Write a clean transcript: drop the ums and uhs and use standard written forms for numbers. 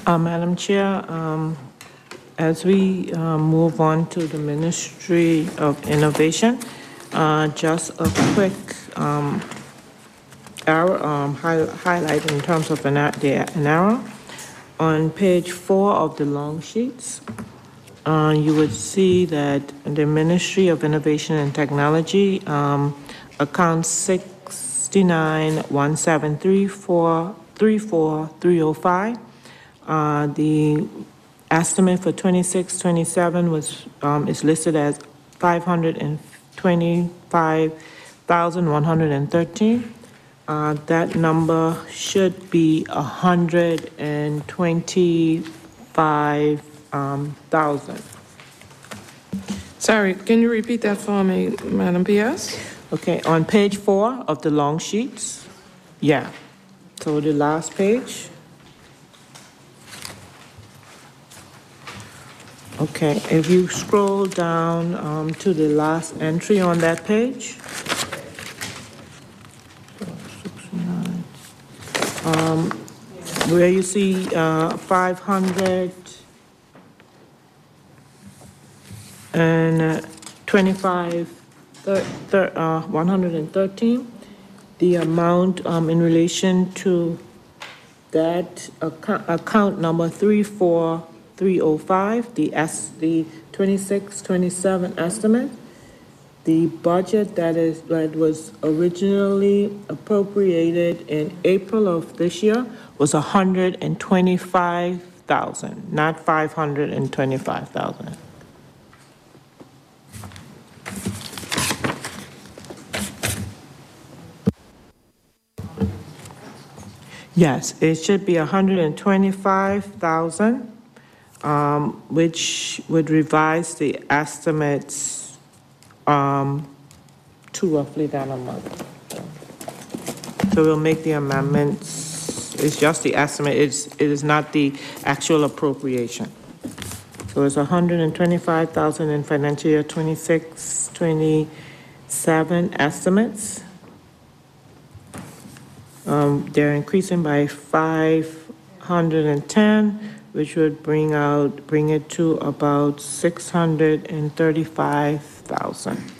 Madam Chair, as we move on to the Ministry of Innovation, just a quick highlight in terms of an arrow. On page 4 of the long sheets, you would see that the Ministry of Innovation and Technology, account 69173434,305. The estimate for 26-27 was is listed as 525,113. That number should be 125,000. Sorry, can you repeat that for me, Madam PS? Okay, on page 4 of the long sheets. Yeah. So the last page. Okay, if you scroll down to the last entry on that page. Where you see 113, the amount in relation to that account number 34305, the 26-27 estimate. The budget that was originally appropriated in April of this year was 125,000, not 525,000. Yes, it should be 125,000, which would revise the estimates to roughly that amount. So we'll make the amendments. It's just the estimate. It is not the actual appropriation. So it's 125,000 in financial year 26-27 estimates. They're increasing by 510, which would bring it to about 635,000.